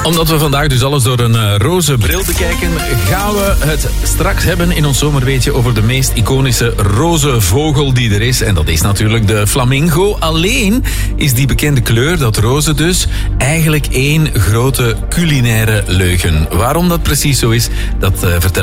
Omdat we vandaag dus alles door een roze bril bekijken, gaan we het straks hebben in ons zomerweetje over de meest iconische roze vogel die er is. En dat is natuurlijk de flamingo. Alleen is die bekende kleur, dat roze dus, eigenlijk één grote culinaire leugen. Waarom dat precies zo is, dat vertellen